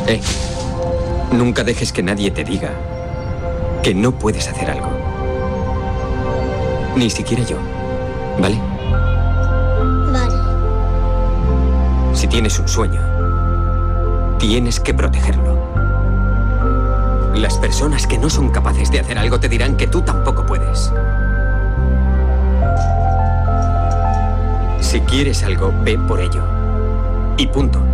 Nunca dejes que nadie te diga que no puedes hacer algo. Ni siquiera yo, ¿vale? Vale. Si tienes un sueño, tienes que protegerlo. Las personas que no son capaces de hacer algo te dirán que tú tampoco puedes. Si quieres algo, ve por ello. Y punto.